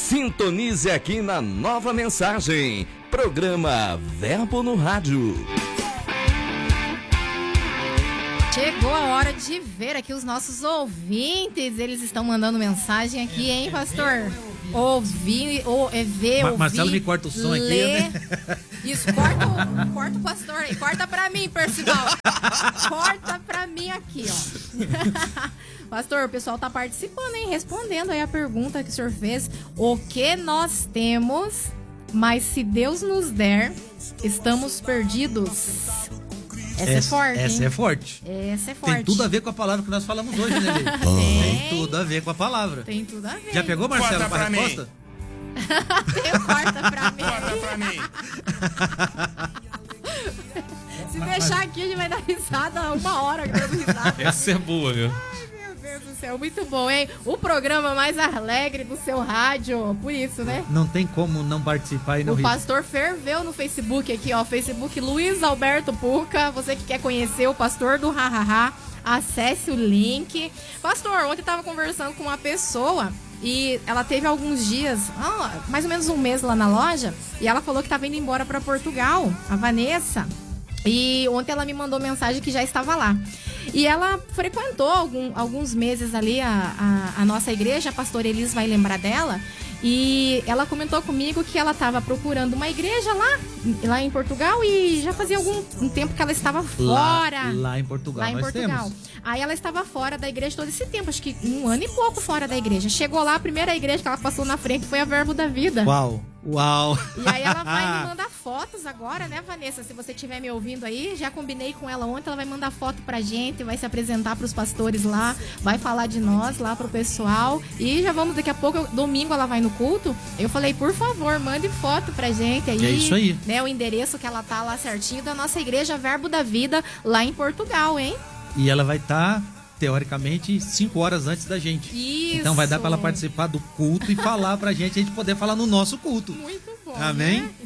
Sintonize aqui na Nova Mensagem, programa Verbo no Rádio. Chegou a hora de ver aqui os nossos ouvintes. Eles estão mandando mensagem aqui, hein, pastor? Ouvir, ver, ouvir. Marcelo me corta o som ler. aqui, né? Isso, corta o pastor aí. Corta pra mim, Percival. Corta pra mim aqui, ó. Pastor, o pessoal tá participando, hein? Respondendo aí a pergunta que o senhor fez. O que nós temos, mas se Deus nos der, estamos perdidos. Essa é forte, Essa hein? é forte. Essa é forte. Tem tudo a ver com a palavra que nós falamos hoje, né, Lê? Tem tudo a ver com a palavra. Tem tudo a ver. Já pegou, Marcelo, Corta pra pra resposta? Corta pra mim. Corta pra mim. Se deixar aqui, a gente vai dar risada 1 hora dando risada. Essa é boa, viu? Meu Deus do céu, muito bom, hein? O programa mais alegre do seu rádio, por isso, né? Não tem como não participar e não O rir. pastor ferveu no Facebook aqui, ó. Facebook Luiz Alberto Puca. Você que quer conhecer o pastor do Hahaha, acesse o link. Pastor, ontem eu tava conversando com uma pessoa e ela teve alguns dias, mais ou menos um mês lá na loja, e ela falou que tava indo embora pra Portugal, a Vanessa. E ontem ela me mandou mensagem que já estava lá. E ela frequentou alguns meses ali a nossa igreja, a pastora Elis vai lembrar dela. E ela comentou comigo que ela estava procurando uma igreja lá em Portugal e já fazia algum tempo que ela estava fora. Lá em Portugal, nós temos. Aí ela estava fora da igreja todo esse tempo, acho que 1 ano e pouco fora da igreja. Chegou lá, a primeira igreja que ela passou na frente foi a Verbo da Vida. Uau! E aí ela vai me mandar fotos agora, né, Vanessa? Se você estiver me ouvindo aí, já combinei com ela ontem, ela vai mandar foto pra gente, vai se apresentar pros pastores lá, vai falar de nós lá pro pessoal. E já vamos, daqui a pouco, domingo ela vai no culto. Eu falei, por favor, mande foto pra gente aí. É isso aí. Né, o endereço que ela tá lá certinho da nossa igreja Verbo da Vida, lá em Portugal, hein? E ela vai estar, teoricamente, 5 horas antes da gente. Isso. Então vai dar pra ela participar do culto e falar pra gente, a gente poder falar no nosso culto. Muito bom. Amém? Né?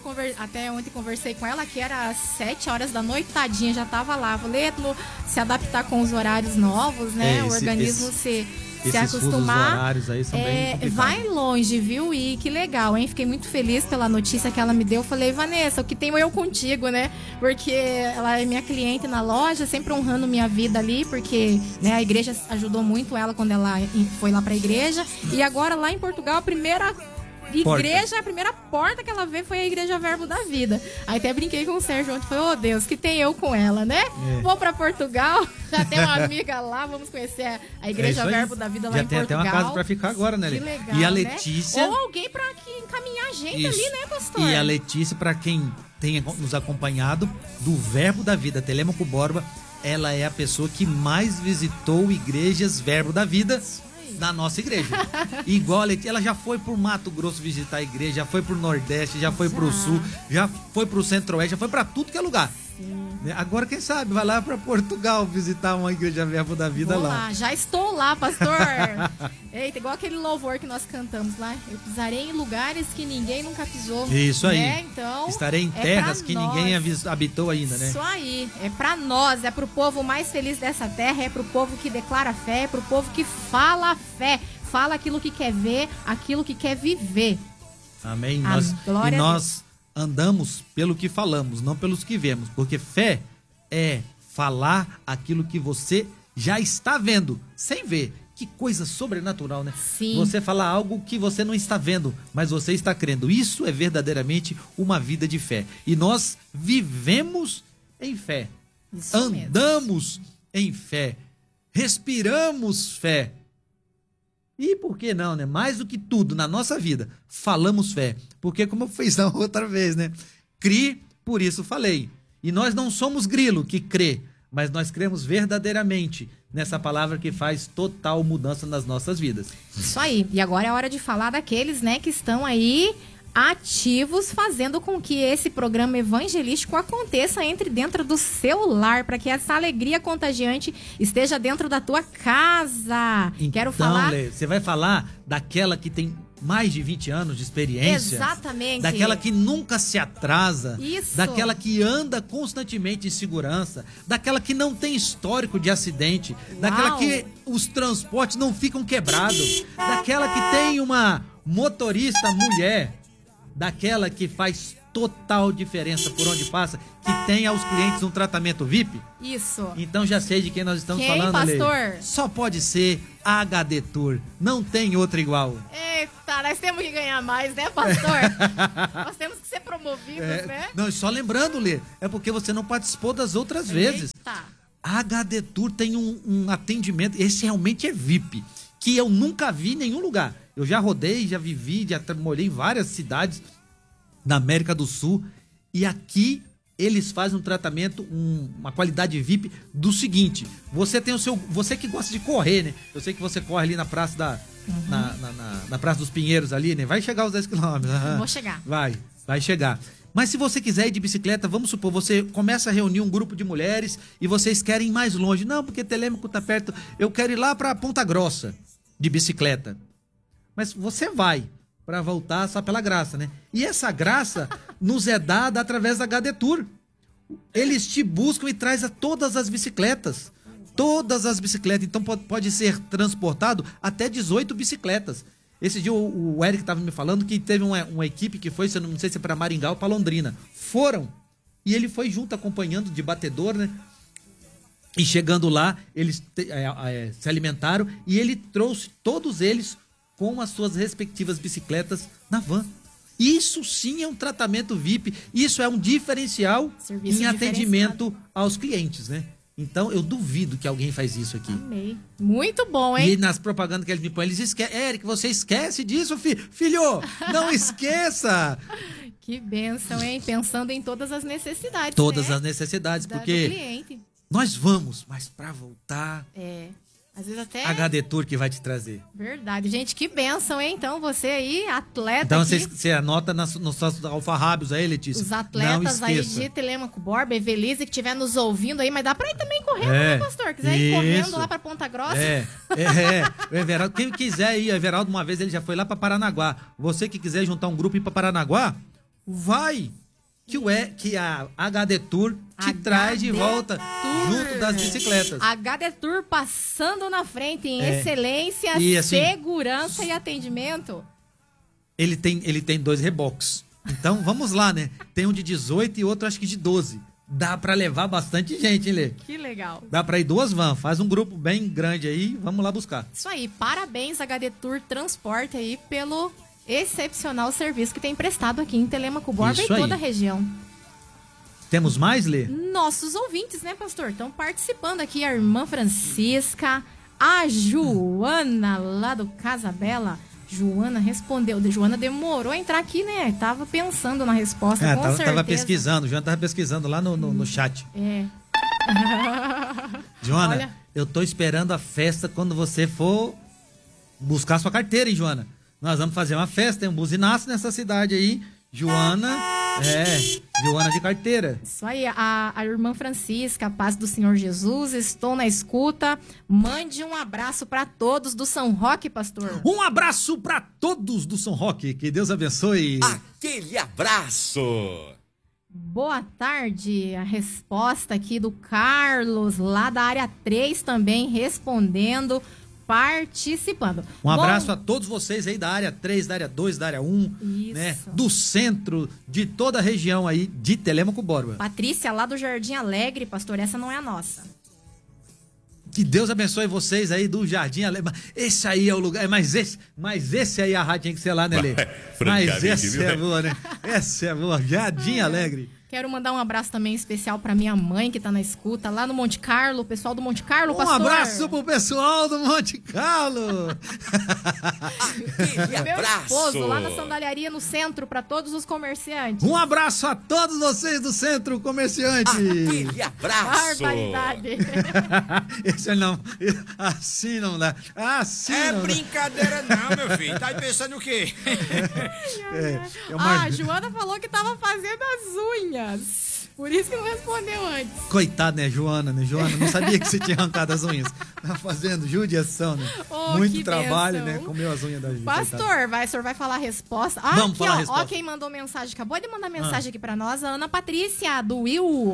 Até ontem conversei com ela, que era às 7 horas da noite, tadinha, já tava lá. Falei, se adaptar com os horários novos, né? O organismo se acostumar. Esses horários aí são bem complicados. Vai longe, viu? E que legal, hein? Fiquei muito feliz pela notícia que ela me deu. Falei, Vanessa, o que tenho eu contigo, né? Porque ela é minha cliente na loja, sempre honrando minha vida ali, porque, né, a igreja ajudou muito ela quando ela foi lá pra igreja. E agora lá em Portugal, a primeira igreja, a primeira porta que ela vê foi a Igreja Verbo da Vida. Aí até brinquei com o Sérgio ontem, falei, Deus, que tem eu com ela, né? Vou pra Portugal, já tem uma amiga lá, vamos conhecer a Igreja Verbo da Vida lá em Portugal. Já tem até uma casa pra ficar agora, né, Lê? Que legal, e a Letícia... Né? Ou alguém pra encaminhar a gente ali, né, pastor? E a Letícia, pra quem tenha nos acompanhado, do Verbo da Vida, Telêmaco Borba, ela é a pessoa que mais visitou igrejas Verbo da Vida da nossa igreja. Igual a Letícia, ela já foi pro Mato Grosso visitar a igreja, já foi pro Nordeste, já foi pro Sul, já foi pro Centro-Oeste, já foi pra tudo que é lugar. Agora, quem sabe, vai lá pra Portugal visitar uma igreja Verbo da Vida. Vou lá. Já estou lá, pastor. Eita, igual aquele louvor que nós cantamos lá. Eu pisarei em lugares que ninguém nunca pisou. Isso aí. Né? Então, estarei em terras que ninguém habitou ainda, né? Isso aí. É pra nós, é pro povo mais feliz dessa terra, é pro povo que declara fé, é pro povo que fala fé. Fala aquilo que quer ver, aquilo que quer viver. Amém. Nós andamos pelo que falamos, não pelos que vemos. Porque fé é falar aquilo que você já está vendo, sem ver. Que coisa sobrenatural, né? Sim. Você falar algo que você não está vendo, mas você está crendo. Isso é verdadeiramente uma vida de fé. E nós vivemos em fé. Isso Andamos mesmo. em fé. Respiramos fé. E por que não, né? Mais do que tudo na nossa vida, falamos fé. Porque, como eu fiz da outra vez, né? Cri, por isso falei. E nós não somos grilo que crê, mas nós cremos verdadeiramente nessa palavra que faz total mudança nas nossas vidas. Isso aí. E agora é hora de falar daqueles, né, que estão aí ativos, fazendo com que esse programa evangelístico aconteça dentro do seu lar, para que essa alegria contagiante esteja dentro da tua casa. Então, Quero falar... Lê, você vai falar daquela que tem mais de 20 anos de experiência. Exatamente. Daquela que nunca se atrasa. Isso. Daquela que anda constantemente em segurança. Daquela que não tem histórico de acidente. Daquela que os transportes não ficam quebrados. Daquela que tem uma motorista mulher, daquela que faz total diferença por onde passa, que tem aos clientes um tratamento VIP. Isso. Então já sei de quem nós estamos falando, pastor? Lê. Só pode ser HD Tour. Não tem outra igual. Eita, nós temos que ganhar mais, né, pastor? Nós temos que ser promovidos, né? Não, só lembrando, Lê, é porque você não participou das outras vezes. Eita. A HD Tour tem um atendimento, esse realmente é VIP, que eu nunca vi em nenhum lugar. Eu já rodei, já vivi, já morei em várias cidades da América do Sul, e aqui eles fazem um tratamento, uma qualidade VIP do seguinte: você tem você que gosta de correr, né? Eu sei que você corre ali na praça na Praça dos Pinheiros ali, né? Vai chegar aos 10 quilômetros. Vou chegar. Vai chegar. Mas se você quiser ir de bicicleta, vamos supor, você começa a reunir um grupo de mulheres e vocês querem ir mais longe. Não, porque Telêmaco tá perto, eu quero ir lá pra Ponta Grossa de bicicleta. Mas você vai para voltar só pela graça, né? E essa graça nos é dada através da HD Tour. Eles te buscam e trazem todas as bicicletas. Todas as bicicletas. Então pode ser transportado até 18 bicicletas. Esse dia o Eric estava me falando que teve uma equipe que foi, não sei se é para Maringá ou para Londrina. Foram. E ele foi junto acompanhando de batedor, né? E chegando lá, eles se alimentaram e ele trouxe todos eles com as suas respectivas bicicletas na van. Isso sim é um tratamento VIP, isso é um diferencial Serviço em atendimento aos clientes, né? Então eu duvido que alguém faz isso aqui. Amei. Muito bom, hein? E nas propagandas que eles me põem, eles esquecem. Eric, você esquece disso, filho? Não esqueça! Que bênção, hein? Pensando em todas as necessidades. Todas né? as necessidades, do porque cliente. nós vamos, mas para voltar, Às vezes até... HD Tour que vai te trazer. Verdade. Gente, que bênção, hein? Então, você aí, atleta Então aqui, você anota nos seus alfarrábios aí, Letícia. os atletas Não aí esqueça. de Telêmaco Borba, Evelise, que estiver nos ouvindo aí, mas dá pra ir também correndo, É, né, pastor? Quiser ir isso. correndo lá pra Ponta Grossa. O Everaldo, quem quiser ir, o Everaldo uma vez ele já foi lá pra Paranaguá. Você que quiser juntar um grupo e ir pra Paranaguá, vai. Que a HD Tour te traz de volta junto das bicicletas. HD Tour passando na frente em excelência, E, assim, segurança e atendimento. Ele tem 2 reboques. Então vamos lá, né? Tem um de 18 e outro acho que de 12. Dá pra levar bastante gente, hein, Lê? Que legal. Dá pra ir 2 vans. Faz um grupo bem grande aí, vamos lá buscar. Isso aí, parabéns HD Tour Transporte aí pelo excepcional serviço que tem prestado aqui em Telêmaco Borba e Isso aí. toda a região. Temos mais, Lê? Nossos ouvintes, né, pastor? Estão participando aqui a irmã Francisca, a Joana lá do Casa Bela. Joana respondeu. Joana demorou a entrar aqui, né? Tava pensando na resposta, com certeza. Tava pesquisando, o Joana tava pesquisando lá no chat. Joana, Olha. eu tô esperando a festa quando você for buscar sua carteira, hein, Joana? Nós vamos fazer uma festa, tem um buzinaço nessa cidade aí. Joana de carteira. Isso aí, a irmã Francisca, a paz do Senhor Jesus, estou na escuta. Mande um abraço para todos do São Roque, pastor. Um abraço para todos do São Roque, que Deus abençoe. Aquele abraço! Boa tarde, a resposta aqui do Carlos, lá da área 3 também, respondendo, participando. Um abraço a todos vocês aí da área 3, da área 2, da área 1, Isso. né? Do centro, de toda a região aí de Telêmaco Borba. Patrícia, lá do Jardim Alegre, pastor, essa não é a nossa. Que Deus abençoe vocês aí do Jardim Alegre. Esse aí é o lugar, mas esse aí a rádio tinha que ser lá, né, Lê? Mas essa é boa, né? Essa é boa, Jardim Alegre. Quero mandar um abraço também especial pra minha mãe, que tá na escuta, lá no Monte Carlo, o pessoal do Monte Carlo, pastor. Um abraço pro pessoal do Monte Carlo. Aquele Meu abraço! esposo, lá na sandalharia no centro, pra todos os comerciantes. Um abraço a todos vocês do Centro Comerciante. Aquele abraço! Barbaridade. Esse não, assim não dá. Assim É não dá. brincadeira não, meu filho. Tá pensando o quê? É uma- A Joana falou que tava fazendo as unhas. Por isso que não respondeu antes. Coitada, né, Joana? Né, Joana? Não sabia que você tinha arrancado as unhas. Tá fazendo judiação, né? Oh, Muito que trabalho, bênção. né? Comeu as unhas da gente. Pastor, o senhor vai falar a resposta? Vamos aqui, falar a ó, resposta. ó quem mandou mensagem. Acabou de mandar mensagem aqui pra nós, a Ana Patrícia, do Will.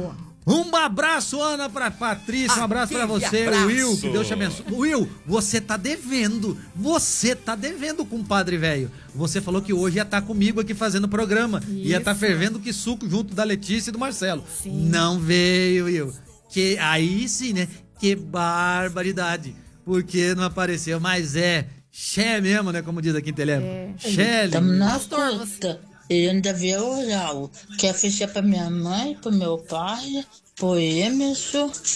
Um abraço, Ana, pra Patrícia, um abraço pra você, abraço. Will, que Deus te abençoe. Will, você tá devendo, compadre velho. Você falou que hoje ia estar comigo aqui fazendo o programa, ia estar fervendo que suco junto da Letícia e do Marcelo. Sim. Não veio, Will. Que aí sim, né? Que barbaridade. Porque não apareceu, mas xé mesmo, né? Como diz aqui em Telema. Xé, Estamos na Pastor, conta. E ainda vê o oral. Quer fechar pra minha mãe, pro meu pai, pro Emerson